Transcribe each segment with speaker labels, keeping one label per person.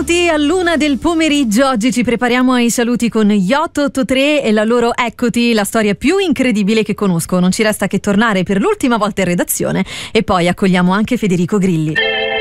Speaker 1: Benvenuti all'1 del pomeriggio. Oggi ci prepariamo ai saluti con gli 883 e la loro Eccoti, la storia più incredibile che conosco. Non ci resta che tornare per l'ultima volta in redazione e poi accogliamo anche Federico Grilli.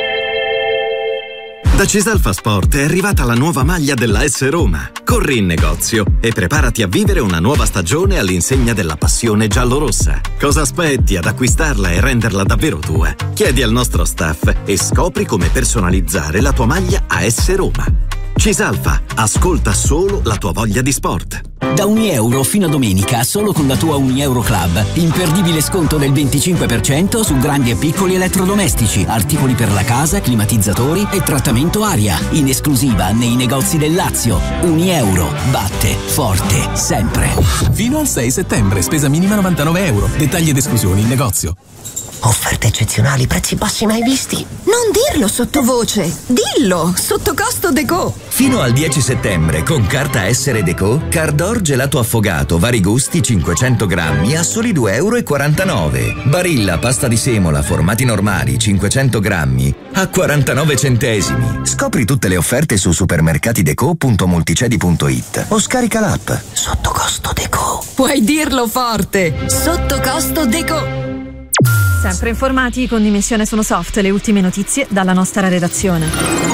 Speaker 2: Da Cisalfa Sport è arrivata la nuova maglia della S Roma. Corri in negozio e preparati a vivere una nuova stagione all'insegna della passione giallorossa. Cosa aspetti ad acquistarla e renderla davvero tua? Chiedi al nostro staff e scopri come personalizzare la tua maglia AS Roma. Cisalfa, ascolta solo la tua voglia di sport.
Speaker 3: Da €1 fino a domenica, solo con la tua Unieuro Club. Imperdibile sconto del 25% su grandi e piccoli elettrodomestici, articoli per la casa, climatizzatori e trattamento aria. In esclusiva nei negozi del Lazio. Unieuro batte forte sempre.
Speaker 4: Fino al 6 settembre, spesa minima €99. Dettagli ed esclusioni in negozio.
Speaker 5: Offerte eccezionali, prezzi bassi mai visti.
Speaker 6: Non dirlo sottovoce, dillo, sotto costo Deco.
Speaker 7: Fino al 10 settembre con carta Essere Deco, Cardor gelato affogato vari gusti 500 grammi a soli €2,49. Barilla pasta di semola formati normali 500 grammi a 49 centesimi. Scopri tutte le offerte su supermercatideco.multicedi.it o scarica l'app.
Speaker 5: Sotto costo Deco.
Speaker 6: Puoi dirlo forte, sotto costo Deco.
Speaker 1: Sempre informati con Dimensione Sono Soft, le ultime notizie dalla nostra redazione.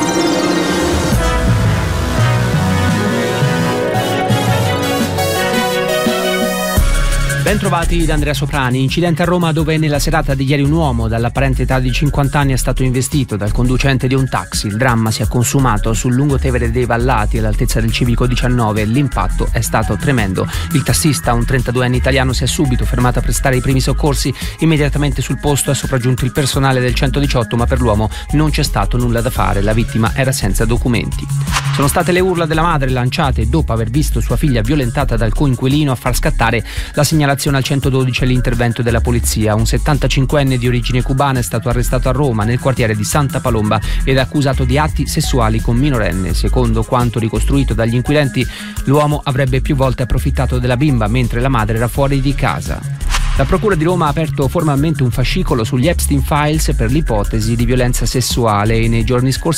Speaker 8: Ben trovati da Andrea Soprani. Incidente a Roma dove nella serata di ieri un uomo dall'apparente età di 50 anni è stato investito dal conducente di un taxi. Il dramma si è consumato sul lungotevere dei Vallati all'altezza del civico 19. L'impatto è stato tremendo. Il tassista, un 32enne italiano, si è subito fermato a prestare i primi soccorsi. Immediatamente sul posto è sopraggiunto il personale del 118, ma per l'uomo non c'è stato nulla da fare. La vittima era senza documenti. Sono state le urla della madre lanciate dopo aver visto sua figlia violentata dal coinquilino a far scattare la segnalazione al 112 e l'intervento della polizia. Un 75enne di origine cubana è stato arrestato a Roma nel quartiere di Santa Palomba ed è accusato di atti sessuali con minorenne. Secondo quanto ricostruito dagli inquirenti, l'uomo avrebbe più volte approfittato della bimba mentre la madre era fuori di casa. La Procura di Roma ha aperto formalmente un fascicolo sugli Epstein Files per l'ipotesi di violenza sessuale e nei giorni scorsi